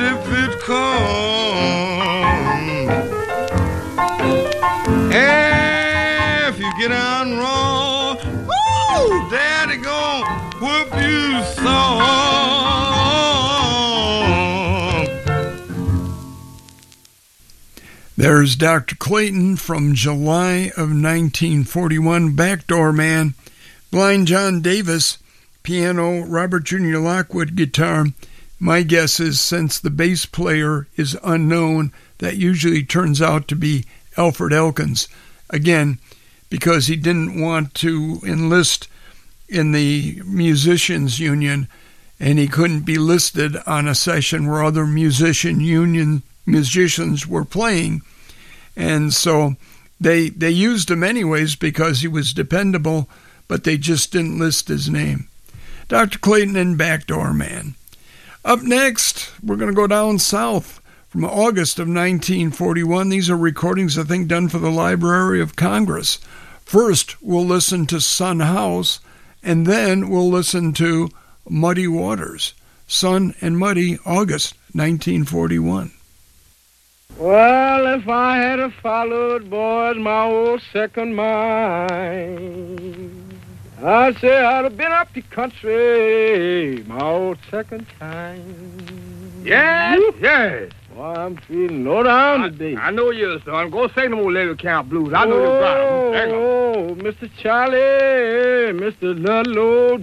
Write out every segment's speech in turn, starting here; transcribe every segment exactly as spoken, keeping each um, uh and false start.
if it comes. If you get on wrong, woo, Daddy gon' whoop you some. There's Doctor Clayton from July of nineteen forty-one, Backdoor Man. Blind John Davis, piano, Robert Junior Lockwood, guitar. My guess is, since the bass player is unknown, that usually turns out to be Alfred Elkins. Again, because he didn't want to enlist in the musicians union, and he couldn't be listed on a session where other musician union musicians were playing. And so they they used him anyways because he was dependable, but they just didn't list his name. Doctor Clayton and Backdoor Man. Up next, we're going to go down south from August of nineteen forty-one. These are recordings, I think, done for the Library of Congress. First, we'll listen to Son House, and then we'll listen to Muddy Waters. Son and Muddy, August nineteen forty-one. Well, if I had a followed, boys, my old second mind, I'd say I'd have been up the country my old second time. Yes, Woo. yes. Well, I'm feeling low down I, today. I know you, son. Go sing them old Lady Camp blues. I know you got them. Oh, Mister Charlie, Mister Ludlow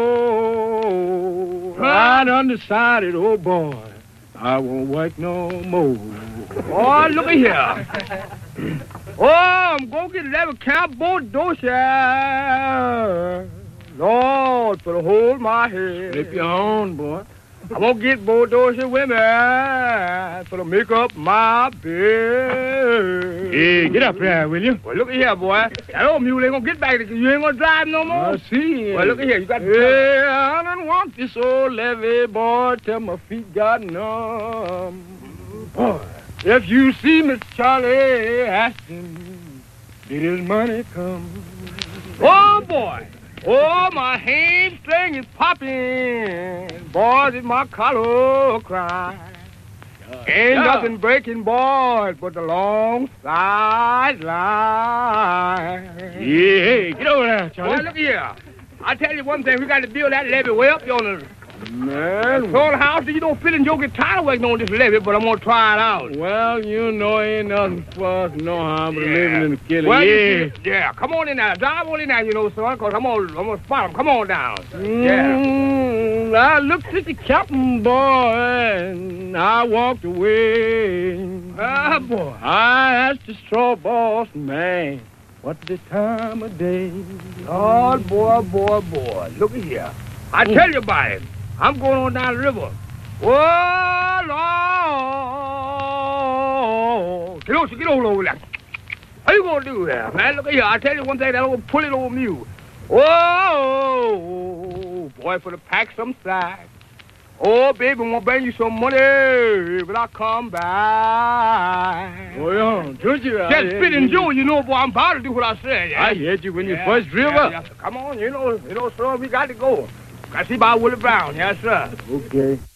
Joe. Huh? Right undecided, oh boy, I won't work no more. Oh, look at here. Oh, I'm going to get Lady Camp Bodosha. Lord, for to hold my head. Flip your own, boy. I'm going to get Bodosha women for to make up my bed. Hey, get up there, will you? Well, look at here, boy. That old mule ain't going to get back. You ain't going to drive no more. I see. Well, look at here. You got to... Hey, I don't want this old levee, boy, till my feet got numb. Boy, if you see Miss Charlie, ask him, did his money come? Oh, boy. Oh, my hamstring is popping. Boys, it's my collar cry. Uh, Ain't yeah. nothing breaking, boys, but the long sideline. Yeah, get over there, Charlie. Boy, look here. I tell you one thing, we got to build that levee way up yonder. Man, Phone house, you don't fit in your guitar working on this levee, but I'm going to try it out. Well, you know, ain't nothing for us no harm but yeah. living in the killing. Well, yeah. See, yeah, come on in now. Drive on in now, you know, son, because I'm going I'm to spot him. Come on down. Mm, Yeah. I looked at the captain, boy, and I walked away. Ah, boy. I asked the straw boss man, what's the time of day? Oh, boy, boy, boy. Look at here. I tell you about it. I'm going on down the river. Oh, Lord. Get over, get over over there. How you going to do that, man? Look at here. I tell you one thing, that old pull it old mule. Oh, boy, for to pack some slack. Oh, baby, I'm going to bring you some money when I come back. Oh, yeah, don't you? Just spit and do, you know, boy, I'm about to do what I said. Yeah? I heard you when yeah, you first drove yeah, up. Yeah. Come on, you know, you know, sir, we got to go. I see about Willie Brown, yes, sir. Okay.